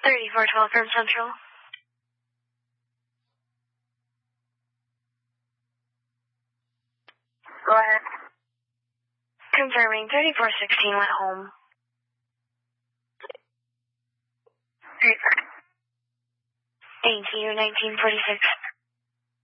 3412 Grand Central. Go ahead. Confirming 3416 went home. Hey, Thank you, 1946.